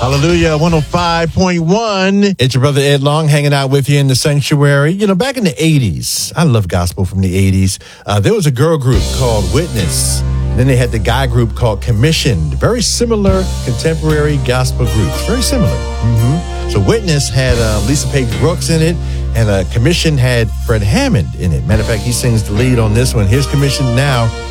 Hallelujah, 105.1. It's your brother Ed Long hanging out with you in the sanctuary. You know, back in the 80s, I love gospel from the 80s. There was a girl group called Witness. And then they had the guy group called Commissioned. Very similar contemporary gospel groups. Very similar. So Witness had Lisa Page Brooks in it, and Commission had Fred Hammond in it. Matter of fact, he sings the lead on this one. Here's Commission now